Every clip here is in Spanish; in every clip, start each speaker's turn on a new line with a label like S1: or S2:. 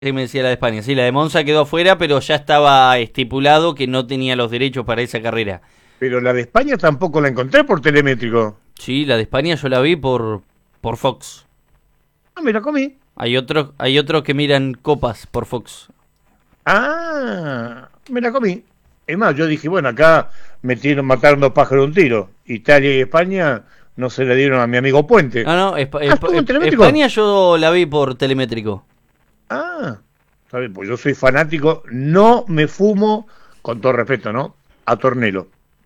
S1: Sí, me decía la de España. Sí, la de Monza quedó afuera, pero ya estaba estipulado que no tenía los derechos para esa carrera.
S2: Pero la de España tampoco la encontré por telemétrico.
S1: Sí, la de España yo la vi por Fox.
S2: Ah, me la comí.
S1: Hay otros que miran copas por Fox.
S2: Ah, me la comí. Es más, yo dije, bueno, acá mataron dos pájaros de un tiro. Italia y España no se la dieron a mi amigo Puente.
S1: No, no,
S2: ¿Estuvo en telemétrico?
S1: España yo la vi por telemétrico.
S2: Ah, está bien, pues yo soy fanático, no me fumo, con todo respeto, ¿no? A Tornelo.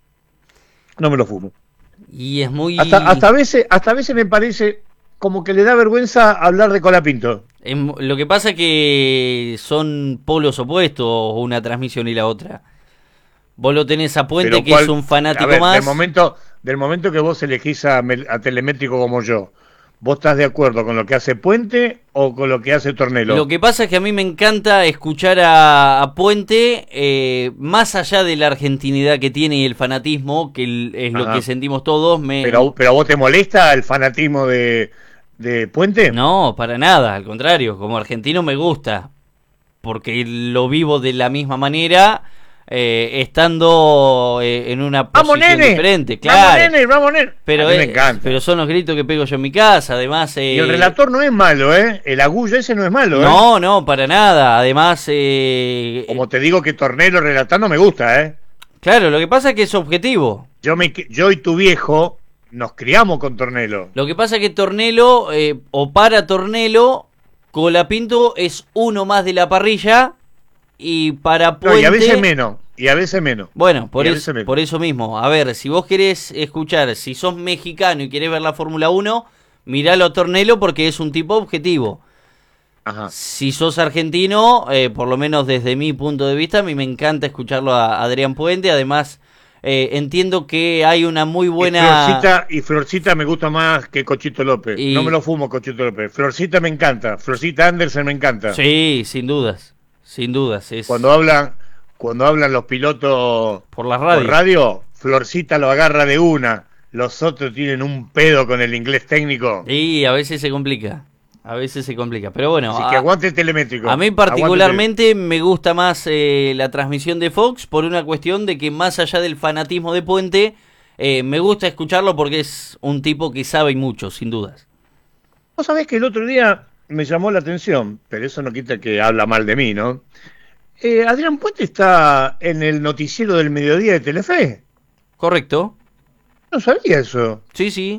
S2: No me lo fumo.
S1: Y es muy...
S2: Hasta a veces me parece como que le da vergüenza hablar de Colapinto.
S1: Lo que pasa es que son polos opuestos, una transmisión y la otra. Vos lo tenés a Puente, que es un fanático
S2: a ver,
S1: más.
S2: Del momento que vos elegís a telemétrico como yo, ¿vos estás de acuerdo con lo que hace Puente o con lo que hace Tornelo?
S1: Lo que pasa es que a mí me encanta escuchar a Puente, más allá de la argentinidad que tiene y el fanatismo, que es lo que sentimos todos.
S2: ¿Pero a vos te molesta el fanatismo de Puente?
S1: No, para nada, al contrario, como argentino me gusta, porque lo vivo de la misma manera, estando en una posición diferente, claro.
S2: ¡Vamos, nene!
S1: Pero,
S2: a mí me encanta.
S1: Pero son los gritos que pego yo en mi casa, además...
S2: Y el relator no es malo, ¿eh? El agullo ese no es malo, ¿eh?
S1: No, no, para nada, además...
S2: Como te digo que Tornelo relatando me gusta, ¿eh?
S1: Claro, lo que pasa es que es objetivo.
S2: Yo y tu viejo nos criamos con Tornelo.
S1: Lo que pasa es que Tornelo, o para Tornelo, Colapinto es uno más de la parrilla, y para Puente...
S2: No, y a veces menos.
S1: Bueno, por eso mismo. A ver, si vos querés escuchar, si sos mexicano y querés ver la Fórmula 1, miralo a Tornelo porque es un tipo objetivo.
S2: Ajá.
S1: Si sos argentino, por lo menos desde mi punto de vista, a mí me encanta escucharlo a Adrián Puente. Además, entiendo que hay una muy buena...
S2: Y Florcita me gusta más que Cochito López. No me lo fumo, Cochito López. Florcita me encanta. Florcita Anderson me encanta.
S1: Sí, sin dudas. Sin dudas.
S2: Cuando hablan los pilotos
S1: por la
S2: radio, Florcita lo agarra de una. Los otros tienen un pedo con el inglés técnico.
S1: Y a veces se complica. Pero bueno.
S2: Así que aguante el telemétrico.
S1: A mí particularmente me gusta más la transmisión de Fox por una cuestión de que más allá del fanatismo de Puente, me gusta escucharlo porque es un tipo que sabe mucho, sin dudas.
S2: Vos sabés que el otro día me llamó la atención, pero eso no quita que habla mal de mí, ¿no? Adrián Puente está en el noticiero del mediodía de Telefe.
S1: Correcto.
S2: No sabía eso.
S1: Sí.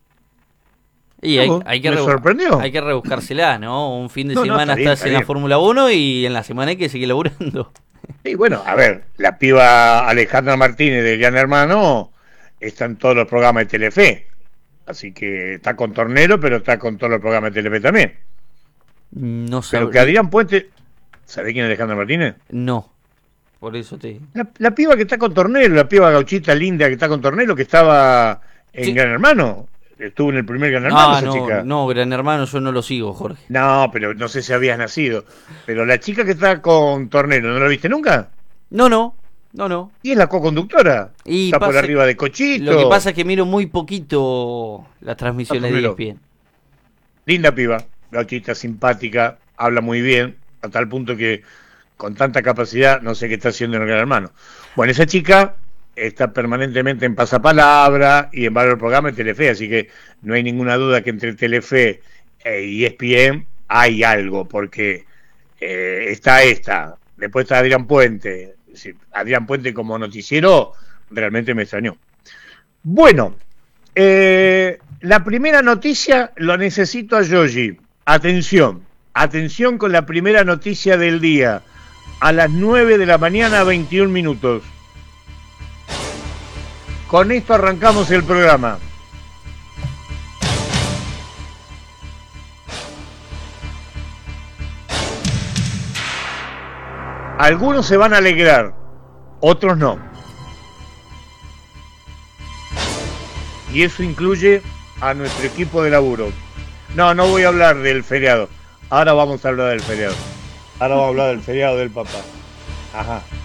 S1: Y
S2: me sorprendió.
S1: Hay que rebuscársela, ¿no? Un fin de semana estás en la Fórmula 1 y en la semana hay que seguir laburando.
S2: Sí, bueno, a ver, la piba Alejandra Martínez de Gran Hermano está en todos los programas de Telefe. Así que está con Tornelo, pero está con todos los programas de Telefe también.
S1: No sé.
S2: Pero que Adrián Puente... ¿Sabés quién es Alejandra Martínez?
S1: No, por eso te...
S2: La piba que está con Tornelo, la piba gauchita linda que está con Tornelo, que estaba en Gran Hermano. Estuvo en el primer Gran Hermano esa chica.
S1: No, Gran Hermano yo no lo sigo, Jorge.
S2: No, pero no sé si habías nacido. Pero la chica que está con Tornelo, ¿no la viste nunca?
S1: No.
S2: Y es la co-conductora.
S1: Y
S2: está por arriba de Cochito.
S1: Lo que pasa es que miro muy poquito las transmisiones de ESPN.
S2: Linda piba, gauchita, simpática, habla muy bien, a tal punto que con tanta capacidad no sé qué está haciendo en el Gran Hermano. Bueno, esa chica está permanentemente en Pasapalabra y en varios programas de Telefe, así que no hay ninguna duda que entre Telefe y ESPN hay algo, porque está esta, después está Adrián Puente. Adrián Puente como noticiero realmente me extrañó. Bueno, la primera noticia lo necesito a Yogi. Atención con la primera noticia del día. A las 9 de la mañana, 21 minutos. Con esto arrancamos el programa. Algunos se van a alegrar, otros no. Y eso incluye a nuestro equipo de laburo. No voy a hablar del feriado. Ahora vamos a hablar del feriado. Ahora vamos a hablar del feriado del papá. Ajá.